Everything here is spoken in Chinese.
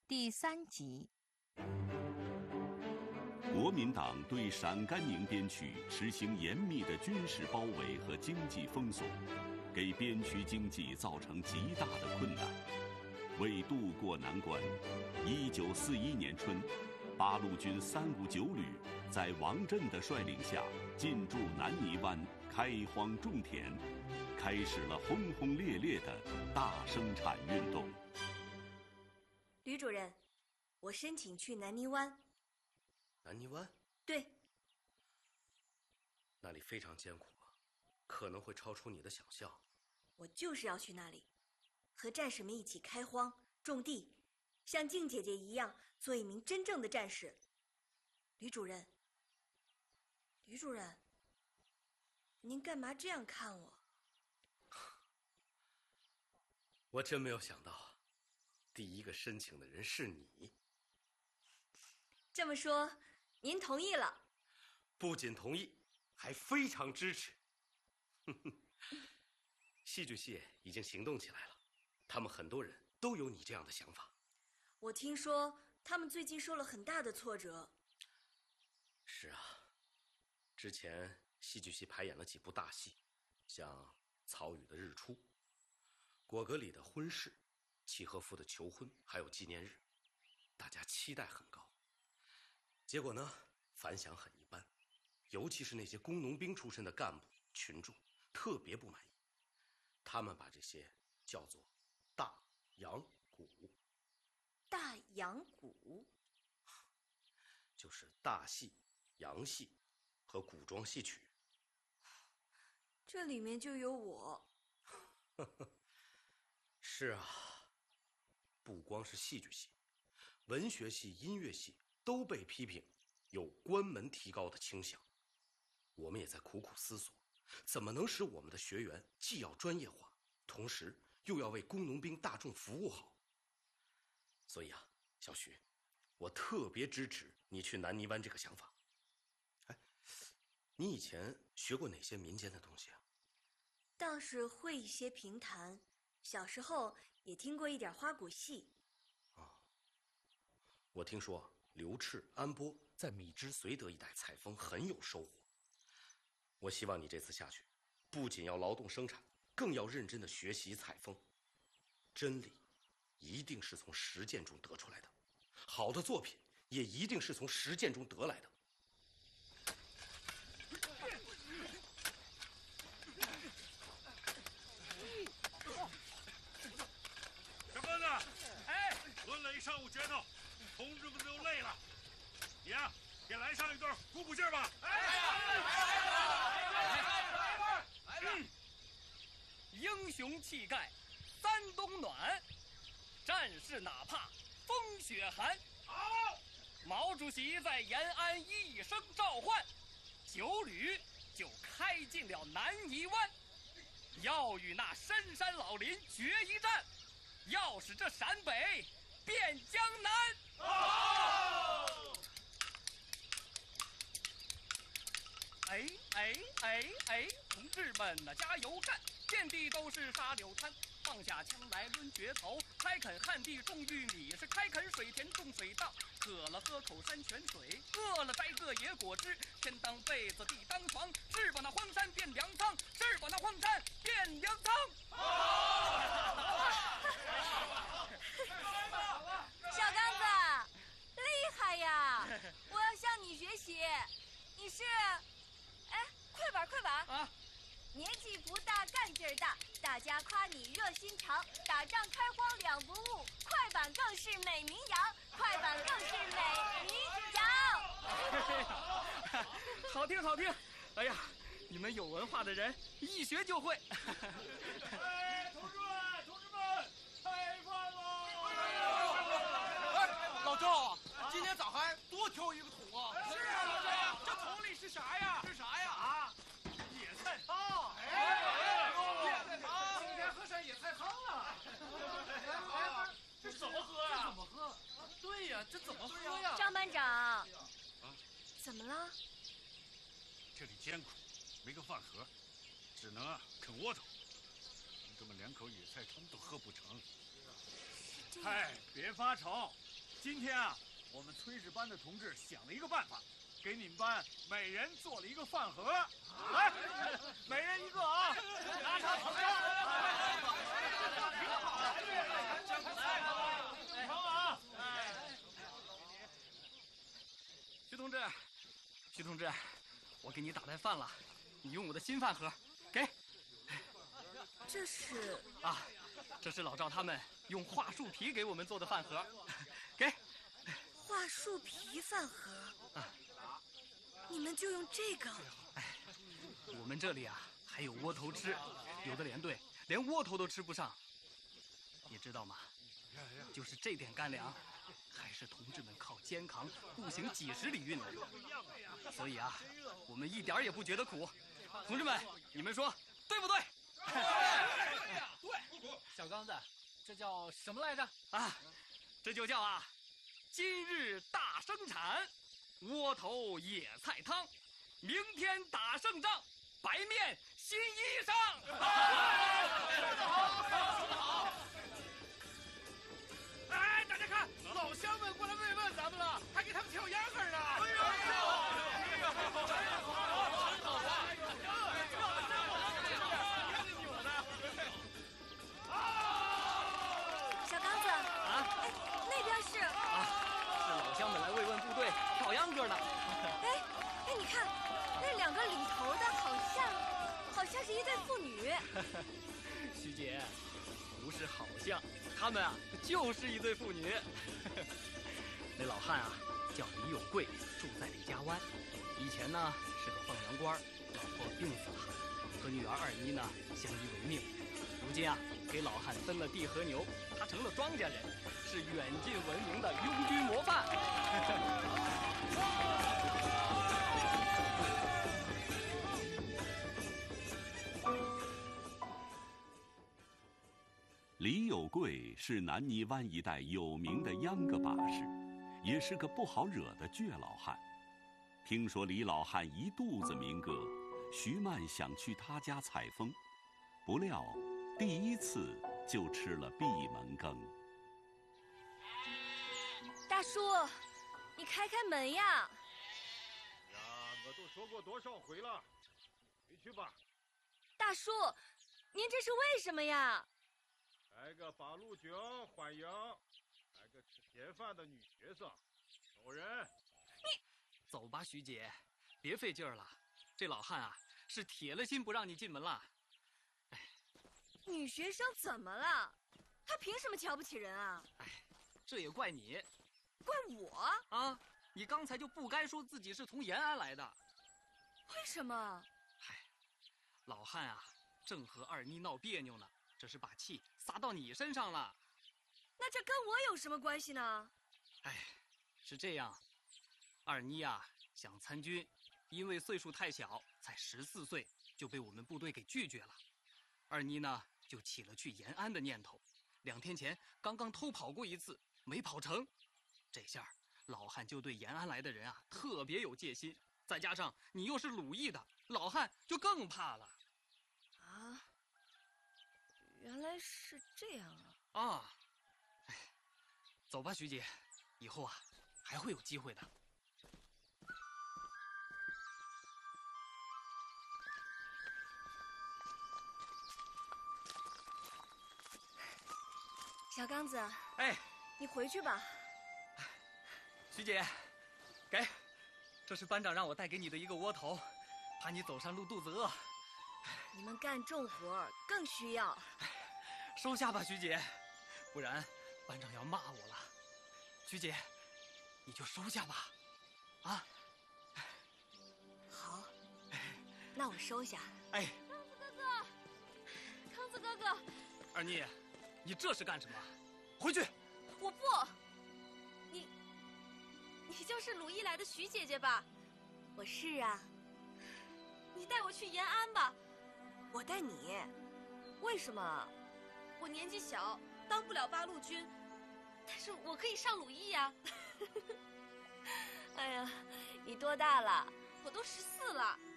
第3集。 国民党对陕甘宁边区实行严密的军事包围和经济封锁，给边区经济造成极大的困难。为渡过难关，1941年春，八路军359旅在王震的率领下进驻南泥湾，开荒种田，开始了轰轰烈烈的大生产运动。 吕主任，我申请去南泥湾。 南泥湾？ 对。 那里非常艰苦啊，可能会超出你的想象。 我就是要去那里，和战士们一起开荒种地，像静姐姐一样做一名真正的战士。吕主任，您干嘛这样看我？ 我真没有想到，第一个申请的人是你。 这么说，您同意了？ 不仅同意，还非常支持。戏剧系已经行动起来了，他们很多人都有你这样的想法。 我听说他们最近受了很大的挫折。 是啊，之前戏剧系排演了几部大戏，像曹禺的《日出》，果戈里的《婚事》，契诃夫的《求婚》，还有纪念日，大家期待很高。结果呢，反响很一般，尤其是那些工农兵出身的干部群众特别不满意，他们把这些叫做大洋鼓。 大洋鼓就是大戏、洋戏和古装戏曲。 这里面就有我。 是啊，不光是戏剧系，文学系、音乐系都被批评有关门提高的倾向。我们也在苦苦思索，怎么能使我们的学员既要专业化，同时又要为工农兵大众服务好。所以啊，小许，我特别支持你去南泥湾这个想法。哎，你以前学过哪些民间的东西啊？ 倒是会一些评弹，小时候也听过一点花鼓戏。 我听说刘炽、安波在米脂绥德一带采风很有收获。我希望你这次下去，不仅要劳动生产，更要认真的学习采风。真理一定是从实践中得出来的，好的作品也一定是从实践中得来的。 小棍子，哎，抡了一上午拳头，同志们都累了，你呀，也来上一段，鼓鼓劲儿吧！ 来！英雄气概，三冬暖，战士哪怕风雪寒。 好， 毛主席在延安一声召唤，9旅就开进了南泥湾，要与那深山老林决一战，要使这陕北变江南。 好！ 哎，同志们呐，加油干！遍地都是沙柳滩，放下枪来抡决头，开垦旱地种玉米，是开垦水田种水稻，渴了喝口山泉水，饿了摘个野果汁，天当被子地当床，是把那荒山变粮仓，是把那荒山变粮仓。 小刚子，厉害呀！我要向你学习。你是，哎，快板啊！ 年纪不大，干劲儿大，大家夸你热心肠，打仗开荒两不误，快板更是美名扬，快板更是美名扬。 好听！哎呀，你们有文化的人一学就会。 哎，同志们，开饭喽！ 哎，老赵，今天咋还多挑一个桶啊？ 是啊，老赵，这桶里是啥呀？啊，野菜汤。 野菜汤， 今天喝上野菜汤了。这怎么喝呀？ 这怎么喝？对呀，这怎么喝呀？ 张班长，怎么了？ 这里艰苦，没个饭盒，只能啃窝头。同志们连口野菜汤都喝不成。哎，别发愁， 今天啊，我们炊事班的同志想了一个办法，给你们班每人做了一个饭盒，来，每人一个啊！拿上ถุ啊！ 徐同志，我给你打带饭了，你用我的新饭盒，给。 这是啊，这是老赵他们用桦树皮给我们做的饭盒，给。 桦树皮饭盒啊，你们就用这个？ 哎，我们这里啊还有窝头吃，有的连队连窝头都吃不上，你知道吗？就是这点干粮，还是同志们靠肩扛步行几10里运来的，所以啊，我们一点也不觉得苦。同志们，你们说对不对？ 对。小刚子，这叫什么来着？ 啊，这就叫啊，今日大生产，窝头野菜汤，明天打胜仗，白面新衣裳。 好。哎，大家看，老乡们过来慰问咱们了，还给他们跳秧歌呢。 小刚子啊，哎，那边是啊， 是老乡们来慰问部队跳秧歌呢。 哎，你看，那2个领头的好像是一对父女。 徐姐，不是好像，他们啊就是一对父女。那老汉啊叫李有贵，住在李家湾，以前呢是个放羊官，老婆病死了，和女儿二妮呢相依为命。如今啊给老汉分了地和牛，他成了庄稼人，是远近闻名的拥军模范。 李有贵是南泥湾一带有名的秧歌把式，也是个不好惹的倔老汉。听说李老汉一肚子民歌，徐曼想去他家采风，不料第一次就吃了闭门羹。 大叔，你开门呀！ 呀，我都说过多少回了，回去吧。 大叔，您这是为什么呀？ 来个八路军欢迎，来个吃便饭的女学生，走人！ 你走吧，徐姐，别费劲儿了。这老汉啊，是铁了心不让你进门了。 哎，女学生怎么了？她凭什么瞧不起人啊？ 哎，这也怪你。 怪我？ 啊，你刚才就不该说自己是从延安来的。 为什么？ 嗨，老汉啊，正和二妮闹别扭呢。这是把气撒到你身上了， 那这跟我有什么关系呢？ 哎，是这样，二妮啊想参军，因为岁数太小，才14岁就被我们部队给拒绝了。二妮呢就起了去延安的念头，2天前刚刚偷跑过一次，没跑成。这下老汉就对延安来的人啊特别有戒心，再加上你又是鲁艺的，老汉就更怕了。 啊？原来是这样啊！ 啊，哎，走吧，徐姐，以后啊还会有机会的。 小刚子， 哎， 你回去吧。 徐姐，给，这是班长让我带给你的一个窝头，怕你走上路肚子饿。 你们干重活更需要。 收下吧，徐姐，不然班长要骂我了。徐姐，你就收下吧，啊。 好，那我收下。 哎， 康子哥哥， 二妮，你这是干什么？回去。 我不。你就是鲁艺来的徐姐姐吧？我是啊。你带我去延安吧。我带你？为什么？我年纪小，当不了8路军，但是我可以上鲁艺呀。哎呀，你多大了？我都14了。